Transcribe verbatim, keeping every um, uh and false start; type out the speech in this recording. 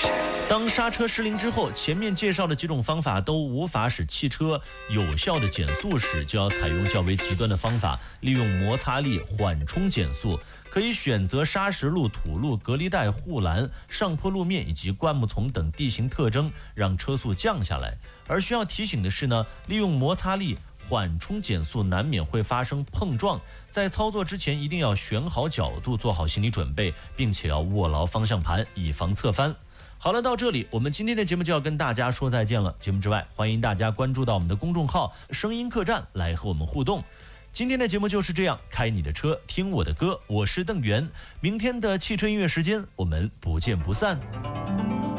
当刹车失灵之后，前面介绍的几种方法都无法使汽车有效的减速时，就要采用较为极端的方法，利用摩擦力缓冲减速。可以选择砂石路、土路、隔离带、护栏、上坡路面以及灌木丛等地形特征，让车速降下来。而需要提醒的是呢，利用摩擦力缓冲减速难免会发生碰撞，在操作之前一定要选好角度，做好心理准备，并且要握牢方向盘，以防侧翻。好了，到这里我们今天的节目就要跟大家说再见了。节目之外，欢迎大家关注到我们的公众号声音客栈来和我们互动。今天的节目就是这样，开你的车，听我的歌，我是邓源。明天的汽车音乐时间，我们不见不散。